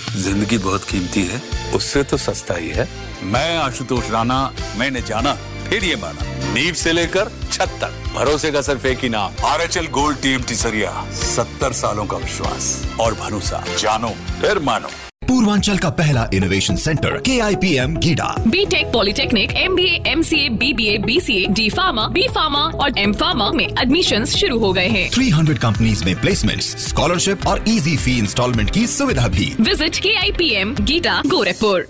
जिंदगी बहुत कीमती है, उससे तो सस्ता ही है। मैं आशुतोष राणा, मैंने जाना फिर ये माना, नींव से लेकर छत तक भरोसे का सिर्फ एक ही नाम, आरएचएल गोल्ड टीएमटी सरिया। 70 सालों का विश्वास और भरोसा, जानो फिर मानो। पूर्वांचल का पहला innovation centre KIPM GIDA. BTech, polytechnic, MBA, MCA, BBA, BCA, D Pharma, B Pharma और M Pharma में एडमिशन्स शुरू हो गए हैं। 300 कंपनीज में प्लेसमेंट्स, स्कॉलरशिप और इजी फी इंस्टॉलमेंट की सुविधा भी। Visit KIPM GIDA, Gorakhpur.